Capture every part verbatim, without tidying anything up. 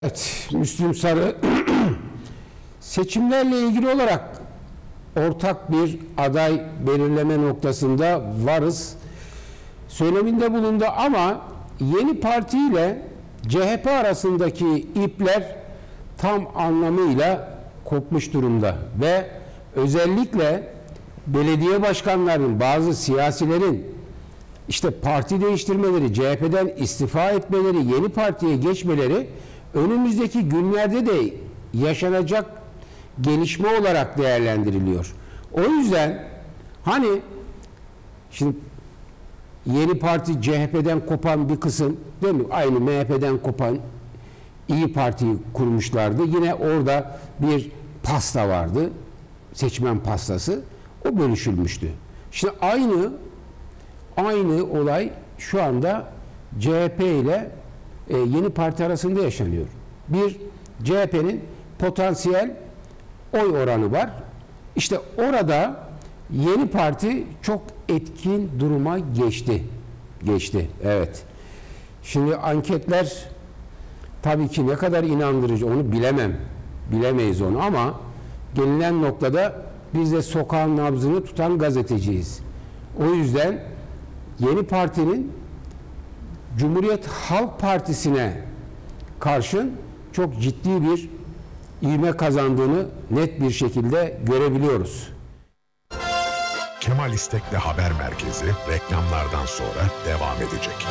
Evet, Müslüm Sarı seçimlerle ilgili olarak ortak bir aday belirleme noktasında varız söyleminde bulundu ama yeni parti ile C H P arasındaki ipler tam anlamıyla kopmuş durumda ve özellikle belediye başkanlarının, bazı siyasilerin işte parti değiştirmeleri, C H P'den istifa etmeleri, yeni partiye geçmeleri önümüzdeki günlerde de yaşanacak gelişme olarak değerlendiriliyor. O yüzden hani şimdi yeni parti C H P'den kopan bir kısım, değil mi? Aynı M H P'den kopan İyi Parti'yi kurmuşlardı. Yine orada bir pasta vardı. Seçmen pastası. O bölüşülmüştü. Şimdi aynı aynı olay şu anda C H P ile e, yeni parti arasında yaşanıyor. Bir, C H P'nin potansiyel oy oranı var. İşte orada yeni parti çok etkin duruma geçti. Geçti, evet. Şimdi anketler tabii ki ne kadar inandırıcı onu bilemem. Bilemeyiz onu ama gelinen noktada biz de sokağın nabzını tutan gazeteciyiz. O yüzden yeni partinin Cumhuriyet Halk Partisi'ne karşın çok ciddi bir ivme kazandığını net bir şekilde görebiliyoruz. Kemal İstek'le Haber Merkezi reklamlardan sonra devam edecek.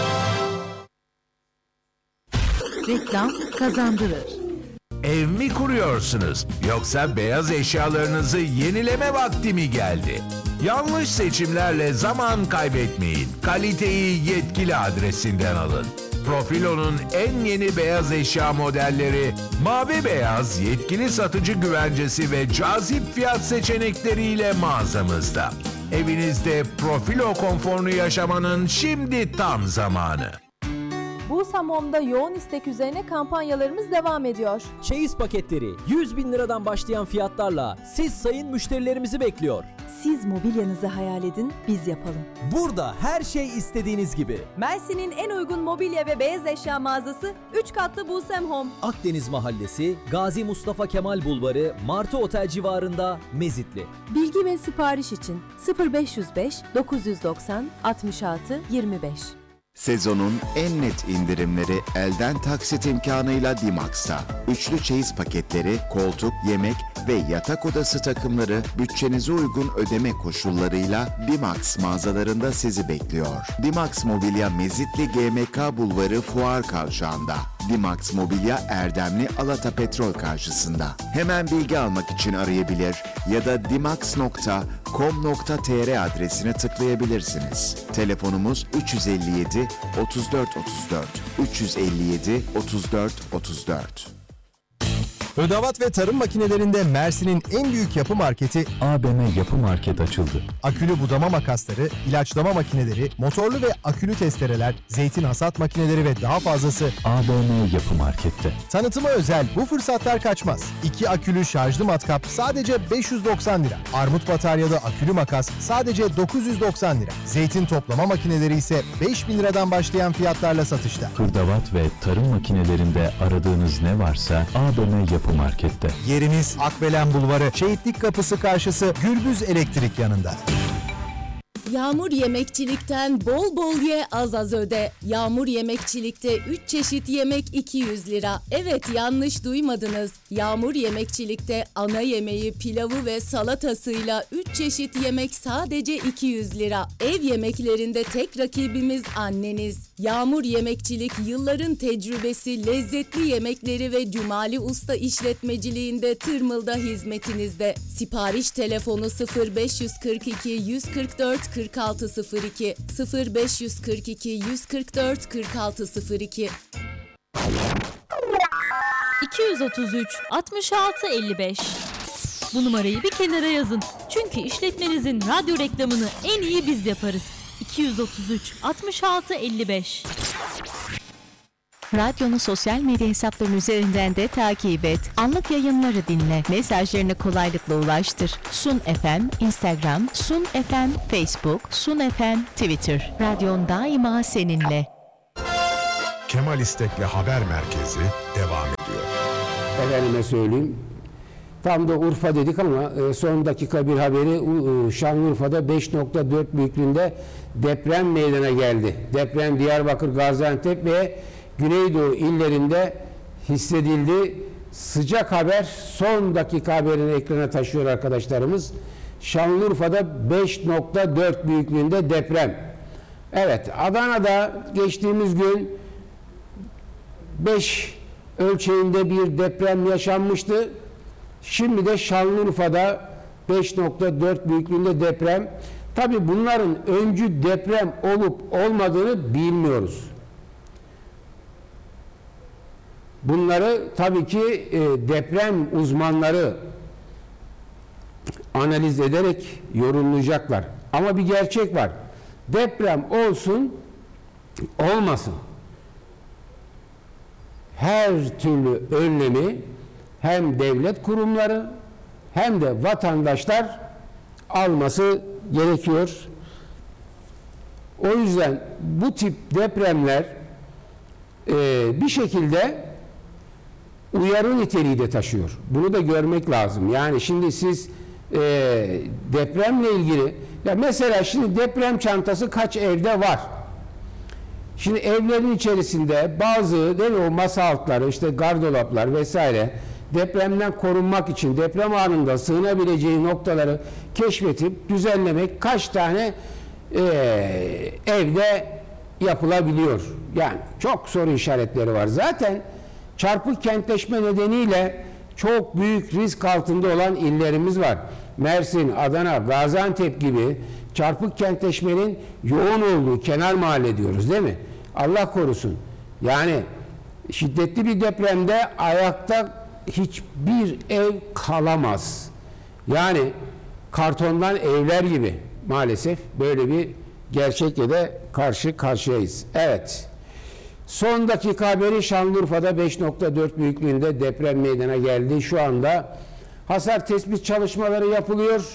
Reklam kazandırır. Ev mi kuruyorsunuz yoksa beyaz eşyalarınızı yenileme vakti mi geldi? Yanlış seçimlerle zaman kaybetmeyin. Kaliteyi yetkili adresinden alın. Profilo'nun en yeni beyaz eşya modelleri, mavi beyaz yetkili satıcı güvencesi ve cazip fiyat seçenekleriyle mağazamızda. Evinizde Profilo konforunu yaşamanın şimdi tam zamanı. Busam Home'da yoğun istek üzerine kampanyalarımız devam ediyor. Çeyiz paketleri yüz bin liradan başlayan fiyatlarla siz sayın müşterilerimizi bekliyor. Siz mobilyanızı hayal edin, biz yapalım. Burada her şey istediğiniz gibi. Mersin'in en uygun mobilya ve beyaz eşya mağazası üç katlı Busam Home. Akdeniz Mahallesi, Gazi Mustafa Kemal Bulvarı, Martı Otel civarında, Mezitli. Bilgi ve sipariş için sıfır beş yüz beş dokuz yüz doksan altmış altı yirmi beş. Sezonun en net indirimleri elden taksit imkanıyla Dimax'ta. Üçlü çeyiz paketleri, koltuk, yemek ve yatak odası takımları bütçenize uygun ödeme koşullarıyla Dimax mağazalarında sizi bekliyor. Dimax Mobilya Mezitli G M K Bulvarı Fuar Kavşağı'nda. Dimax Mobilya Erdemli Alata Petrol karşısında. Hemen bilgi almak için arayabilir ya da dimax nokta com nokta tr adresine tıklayabilirsiniz. Telefonumuz üç yüz elli yedi otuz dört otuz dört üç yüz elli yedi otuz dört otuz dört. Ödavat ve tarım makinelerinde Mersin'in en büyük yapı marketi A B M Yapı Market açıldı. Akülü budama makasları, ilaçlama makineleri, motorlu ve akülü testereler, zeytin hasat makineleri ve daha fazlası A B M Yapı Market'te. Tanıtıma özel bu fırsatlar kaçmaz. İki akülü şarjlı matkap sadece beş yüz doksan lira. Armut bataryalı akülü makas sadece dokuz yüz doksan lira. Zeytin toplama makineleri ise beş bin liradan başlayan fiyatlarla satışta. Hırdavat ve tarım makinelerinde aradığınız ne varsa A B M Yapı Market'te. Yerimiz Akbelen Bulvarı, Şehitlik Kapısı karşısı Gürbüz Elektrik yanında. Yağmur Yemekçilik'ten bol bol ye, az az öde. Yağmur Yemekçilik'te üç çeşit yemek iki yüz lira. Evet, yanlış duymadınız. Yağmur Yemekçilik'te ana yemeği, pilavı ve salatasıyla üç çeşit yemek sadece iki yüz lira. Ev yemeklerinde tek rakibimiz anneniz. Yağmur Yemekçilik yılların tecrübesi, lezzetli yemekleri ve Cumali Usta işletmeciliğinde Tırmıl'da hizmetinizde. Sipariş telefonu sıfır beş yüz kırk iki yüz kırk dört kırk altı sıfır iki sıfır beş yüz kırk iki yüz kırk dört kırk altı sıfır iki. iki yüz otuz üç altmış altı elli beş. Bu numarayı bir kenara yazın. Çünkü işletmenizin radyo reklamını en iyi biz yaparız. iki yüz otuz üç altmış altı elli beş. Radyonu sosyal medya hesapları üzerinden de takip et. Anlık yayınları dinle. Mesajlarını kolaylıkla ulaştır. Sun F M, Instagram, Sun F M, Facebook, Sun F M, Twitter. Radyon daima seninle. Kemal İstekli Haber Merkezi devam ediyor. Efendime söyleyeyim. Tam da Urfa dedik ama e, son dakika bir haberi, Şanlıurfa'da beş nokta dört büyüklüğünde deprem meydana geldi. Deprem Diyarbakır, Gaziantep ve Güneydoğu illerinde hissedildi. Sıcak haber, son dakika haberini ekrana taşıyor arkadaşlarımız. Şanlıurfa'da beş nokta dört büyüklüğünde deprem. Evet, Adana'da geçtiğimiz gün beş ölçeğinde bir deprem yaşanmıştı. Şimdi de Şanlıurfa'da beş nokta dört büyüklüğünde deprem. Tabii bunların öncü deprem olup olmadığını bilmiyoruz. Bunları tabii ki e, deprem uzmanları analiz ederek yorumlayacaklar. Ama bir gerçek var. Deprem olsun, olmasın. Her türlü önlemi hem devlet kurumları hem de vatandaşlar alması gerekiyor. O yüzden bu tip depremler e, bir şekilde uyarı niteliği de taşıyor. Bunu da görmek lazım. Yani şimdi siz e, depremle ilgili, ya mesela şimdi deprem çantası kaç evde var? Şimdi evlerin içerisinde bazı değil mi, o masa altları, işte gardolaplar vesaire, depremden korunmak için deprem anında sığınabileceği noktaları keşfedip düzenlemek kaç tane e, evde yapılabiliyor? Yani çok soru işaretleri var. Zaten çarpık kentleşme nedeniyle çok büyük risk altında olan illerimiz var. Mersin, Adana, Gaziantep gibi çarpık kentleşmenin yoğun olduğu kenar mahalle diyoruz değil mi? Allah korusun. Yani şiddetli bir depremde ayakta hiçbir ev kalamaz. Yani kartondan evler gibi maalesef böyle bir gerçekle de karşı karşıyayız. Evet. Son dakika haberi, Şanlıurfa'da beş nokta dört büyüklüğünde deprem meydana geldi. Şu anda hasar tespit çalışmaları yapılıyor.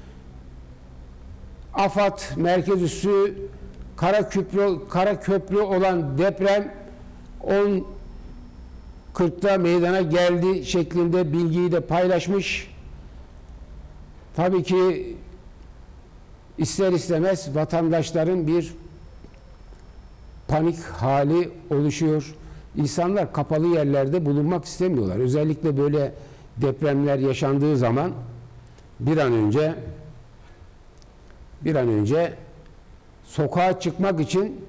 AFAD merkez üssü Karaköprü, Karaköprü olan deprem on kırkta meydana geldi şeklinde bilgiyi de paylaşmış. Tabii ki ister istemez vatandaşların bir panik hali oluşuyor. İnsanlar kapalı yerlerde bulunmak istemiyorlar. Özellikle böyle depremler yaşandığı zaman bir an önce bir an önce sokağa çıkmak için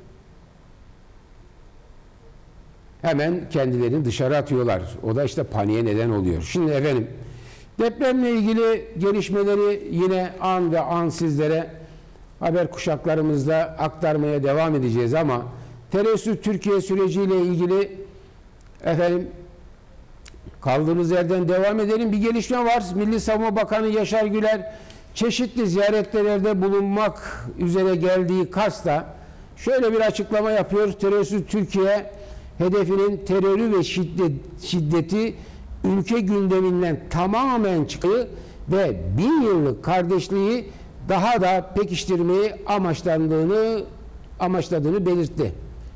hemen kendilerini dışarı atıyorlar. O da işte paniğe neden oluyor. Şimdi efendim, depremle ilgili gelişmeleri yine an ve an sizlere haber kuşaklarımızda aktarmaya devam edeceğiz ama terörsüz Türkiye süreciyle ilgili efendim kaldığımız yerden devam edelim. Bir gelişme var. Milli Savunma Bakanı Yaşar Güler çeşitli ziyaretlerde bulunmak üzere geldiği Kars'ta şöyle bir açıklama yapıyor. Terörsüz Türkiye hedefinin terörü ve şiddet, şiddeti ülke gündeminden tamamen çıkıyor ve bin yıllık kardeşliği daha da pekiştirmeyi amaçlandığını amaçladığını belirtti.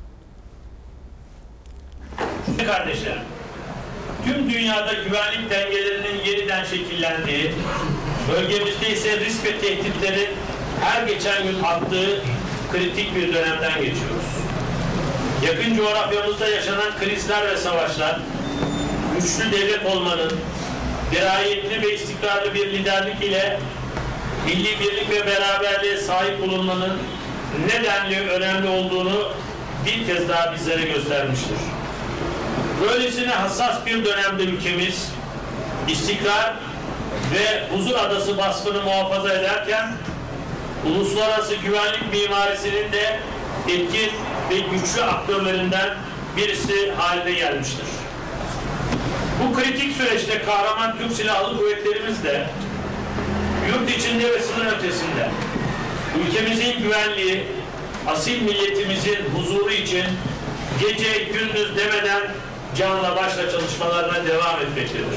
Kardeşler, tüm dünyada güvenlik dengelerinin yeniden şekillendiği, bölgemizde ise risk ve tehditlerin her geçen gün arttığı kritik bir dönemden geçiyoruz. Yakın coğrafyamızda yaşanan krizler ve savaşlar, güçlü devlet olmanın, dirayetli ve istikrarlı bir liderlik ile milli birlik ve beraberliğe sahip bulunmanın nedenli önemli olduğunu bir kez daha bizlere göstermiştir. Böylesine hassas bir dönemde ülkemiz istikrar ve huzur adası vasfını muhafaza ederken uluslararası güvenlik mimarisinin de etkin ve güçlü aktörlerinden birisi haline gelmiştir. Bu kritik süreçte kahraman Türk Silahlı Kuvvetlerimiz de yurt içinde ve sınır ötesinde ülkemizin güvenliği, asil milletimizin huzuru için gece gündüz demeden canla başla çalışmalarına devam etmektedir.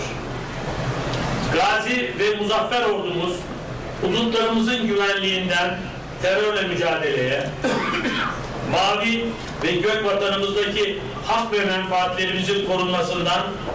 Gazi ve muzaffer ordumuz hudutlarımızın güvenliğinden terörle mücadeleye, mavi ve gök vatanımızdaki hak ve menfaatlerimizin korunmasından